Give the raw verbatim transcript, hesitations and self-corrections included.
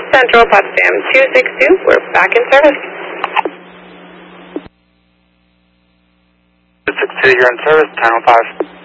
Central Potsdam two six two, we're back in service. two six two, you're in service, Channel five.